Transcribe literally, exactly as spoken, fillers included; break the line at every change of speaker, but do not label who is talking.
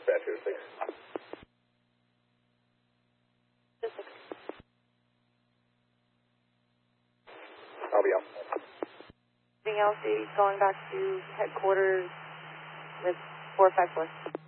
dispatcher, six. I'll be out.
Anything else? Going back to headquarters with four five four.